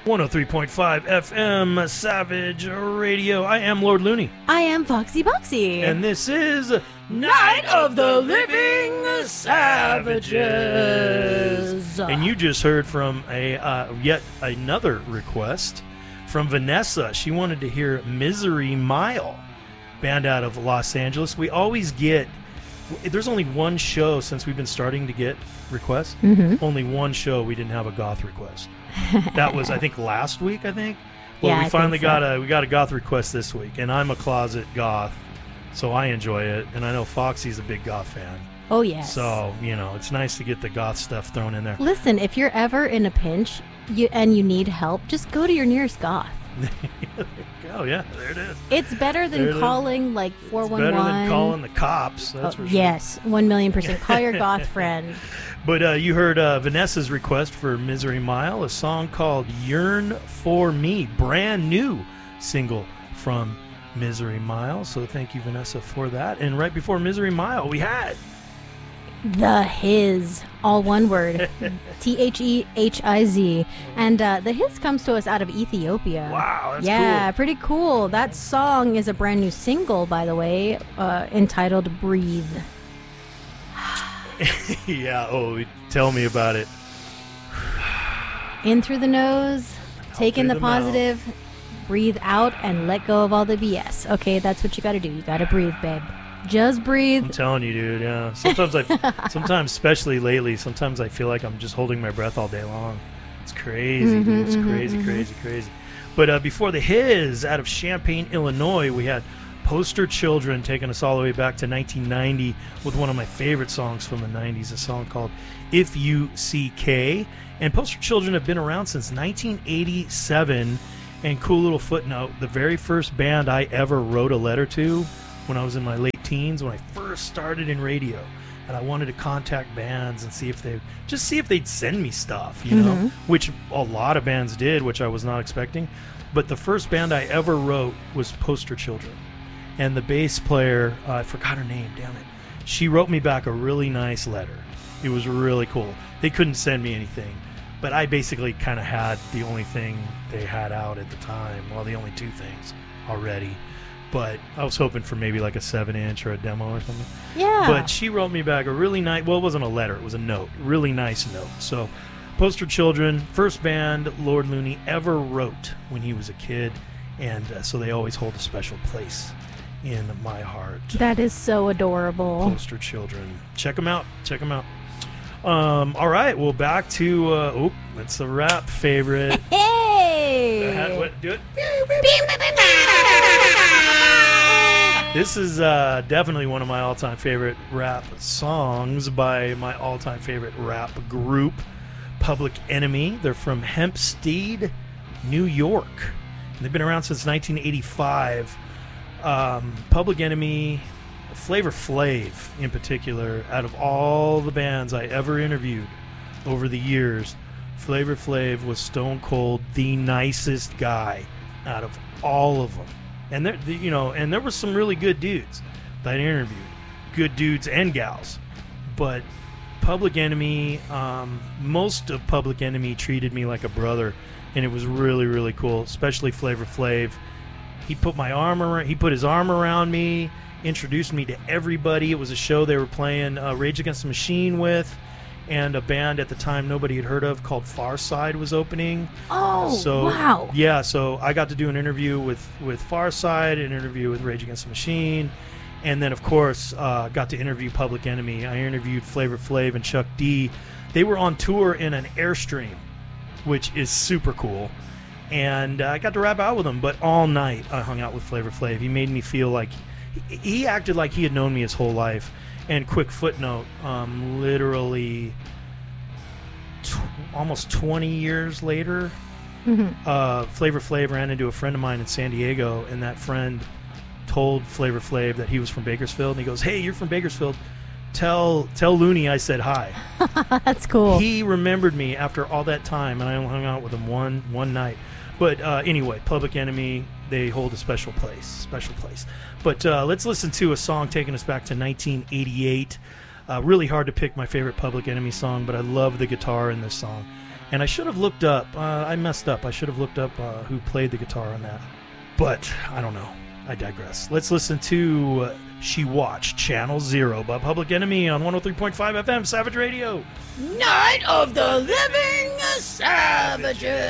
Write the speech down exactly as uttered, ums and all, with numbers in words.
one oh three point five F M Savage Radio. I am Lord Looney. I am Foxy Boxy. And this is Night of the Living Savages. And you just heard from a uh, yet another request from Vanessa. She wanted to hear Misery Mile, band out of Los Angeles. We always get, there's only one show since we've been starting to get requests. Mm-hmm. Only one show we didn't have a goth request. That was, I think, last week, I think. Well, yeah, we I finally think so. got a we got a goth request this week, and I'm a closet goth, so I enjoy it. And I know Foxy's a big goth fan. Oh, yes. So, you know, it's nice to get the goth stuff thrown in there. Listen, if you're ever in a pinch you, and you need help, just go to your nearest goth. Oh, yeah, there it is. It's better than There it calling is. like four one one. It's better than calling the cops, that's oh, for sure. Yes, one million percent. Call your goth friend. But uh, you heard uh, Vanessa's request for Misery Mile, a song called Yearn For Me, brand new single from Misery Mile. So thank you, Vanessa, for that. And right before Misery Mile, we had The Hiz, all one word, T H E H I Z. And uh, The Hiz comes to us out of Ethiopia. Wow, that's yeah, cool. pretty cool. That song is a brand new single, by the way, uh, entitled Breathe. Yeah, oh, tell me about it. In through the nose, take in through the the mouth. positive, breathe out, and let go of all the B S. Okay, that's what you gotta do. You gotta breathe, babe. Just breathe. I'm telling you, dude, yeah. Sometimes I, sometimes, especially lately, sometimes I feel like I'm just holding my breath all day long. It's crazy, Mhm, dude. It's mhm, crazy, mhm. crazy, crazy. But uh, before the Hiz, out of Champaign, Illinois, we had Poster Children taking us all the way back to nineteen ninety with one of my favorite songs from the nineties, a song called If You C K. And Poster Children have been around since nineteen eighty-seven. And cool little footnote, the very first band I ever wrote a letter to when I was in my late teens, when I first started in radio, and I wanted to contact bands and see if they just see if they'd send me stuff, you know, Mhm. which a lot of bands did, which I was not expecting. But the first band I ever wrote was Poster Children, and the bass player, uh, I forgot her name, damn it, she wrote me back a really nice letter. It was really cool. They couldn't send me anything, but I basically kind of had the only thing they had out at the time, well, the only two things already. But I was hoping for maybe like a seven inch or a demo or something. Yeah. But she wrote me back a really nice, well, it wasn't a letter, it was a note, really nice note. So Poster Children, first band Lord Looney ever wrote when he was a kid, and uh, so they always hold a special place in my heart. That is so adorable. Poster Children. Check them out. Check them out. Um, all right, well, back to, uh, oh, it's a rap favorite. Hey! Uh, what, do it. This is uh, definitely one of my all-time favorite rap songs by my all-time favorite rap group, Public Enemy. They're from Hempstead, New York. And they've been around since nineteen eighty-five. Um, Public Enemy, Flavor Flav in particular, out of all the bands I ever interviewed over the years, Flavor Flav was stone cold the nicest guy out of all of them. And there, you know, and there were some really good dudes that I interviewed, good dudes and gals. But Public Enemy, um, most of Public Enemy treated me like a brother, and it was really, really cool. Especially Flavor Flav. He put my arm around, he put his arm around me, introduced me to everybody. It was a show they were playing uh, Rage Against the Machine with, and a band at the time nobody had heard of called Far Side was opening. Oh, so, wow. Yeah, so I got to do an interview with, with Far Side, an interview with Rage Against the Machine, and then, of course, uh, got to interview Public Enemy. I interviewed Flavor Flav and Chuck D. They were on tour in an Airstream, which is super cool. And uh, I got to rap out with him, but all night I hung out with Flavor Flav. He made me feel like he, he acted like he had known me his whole life. And quick footnote, um, literally tw- almost twenty years later, Mm-hmm. uh, Flavor Flav ran into a friend of mine in San Diego, and that friend told Flavor Flav that he was from Bakersfield. And he goes, "Hey, you're from Bakersfield. Tell tell Looney I said hi." That's cool. He remembered me after all that time, and I only hung out with him one one night. But uh, anyway, Public Enemy, they hold a special place, special place. But uh, let's listen to a song taking us back to nineteen eighty-eight. Uh, really hard to pick my favorite Public Enemy song, but I love the guitar in this song. And I should have looked up, uh, I messed up, I should have looked up uh, who played the guitar on that. But, I don't know. I digress. Let's listen to uh, She Watched Channel Zero by Public Enemy on one oh three point five F M, Savage Radio. Night of the Living Savages.